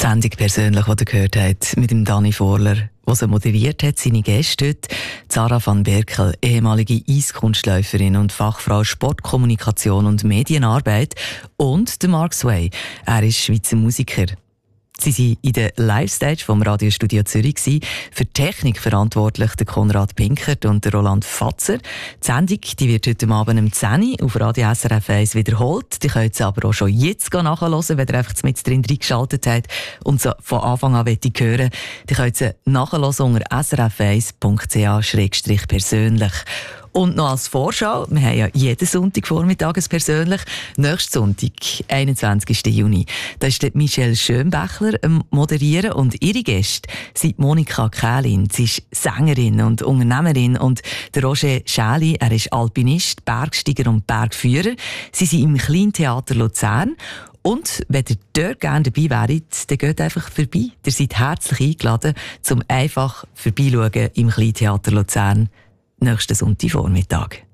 Sendung persönlich, die ihr gehört habt, mit dem Dani Vorler, der sie moderiert hat, seine Gäste heute, Sarah van Berkel, ehemalige Eiskunstläuferin und Fachfrau Sportkommunikation und Medienarbeit, und der Mark Sway, er ist Schweizer Musiker. Sie waren in der Live-Stage vom Radiostudio Zürich. Für die Technik verantwortlich der Konrad Pinkert und der Roland Fatzer. Die Sendung die wird heute Abend um 10 Uhr auf Radio SRF 1 wiederholt. Die könnt ihr aber auch schon jetzt nachhören, wenn ihr einfach mit drin reingeschaltet habt und so von Anfang an hören wollt. Die könnt ihr nachhören unter srf1.ch/persönlich. Und noch als Vorschau, wir haben ja jeden Sonntagvormittag persönlich. Nächsten Sonntag, 21. Juni, da ist Michelle Schönbächler moderieren und ihre Gäste sind Monika Kählin. Sie ist Sängerin und Unternehmerin, und der Roger Schäli, er ist Alpinist, Bergsteiger und Bergführer. Sie sind im Kleintheater Luzern. Und wenn ihr dort gerne dabei wäret, dann geht einfach vorbei. Ihr seid herzlich eingeladen, zum einfach vorbeischauen im Kleintheater Luzern nächsten Sonntagvormittag.